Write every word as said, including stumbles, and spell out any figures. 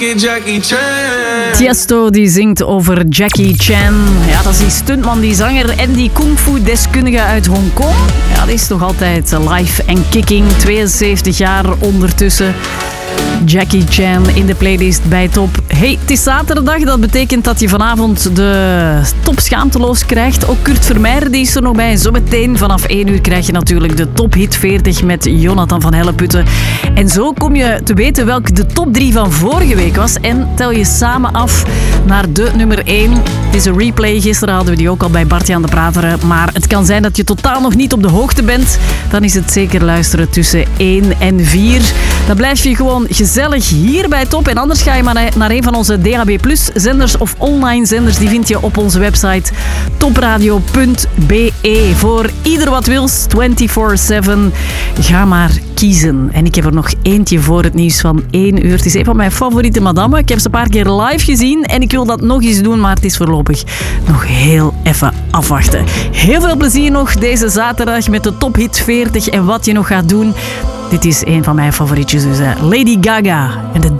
Jackie Chan. Tiesto die zingt over Jackie Chan. Ja, dat is die stuntman, die zanger en die kungfu-deskundige uit Hongkong. Ja, die is nog altijd live en kicking. tweeënzeventig jaar ondertussen. Jackie Chan in de playlist bij Top. Hey, het is zaterdag. Dat betekent dat je vanavond de Top schaamteloos krijgt. Ook Kurt Vermeijer die is er nog bij. Zometeen vanaf één uur krijg je natuurlijk de Top Hit veertig met Jonathan van Helleputte. En zo kom je te weten welk de top drie van vorige week was. En tel je samen af naar de nummer één. Het is een replay. Gisteren hadden we die ook al bij Bartje aan de Prateren. Maar het kan zijn dat je totaal nog niet op de hoogte bent. Dan is het zeker luisteren tussen één en vier. Dan blijf je gewoon gezellig hier bij Top. En anders ga je maar naar een van onze D A B plus zenders of online zenders. Die vind je op onze website topradio punt b e. Voor ieder wat wils, vierentwintig zeven. Ga maar kiezen. En ik heb er nog eentje voor het nieuws van één uur. Het is een van mijn favoriete madammen. Ik heb ze een paar keer live gezien en ik wil dat nog eens doen, maar het is voorlopig nog heel even afwachten. Heel veel plezier nog deze zaterdag met de Top Hit veertig en wat je nog gaat doen. Dit is een van mijn favorietjes, dus uh, Lady Gaga en de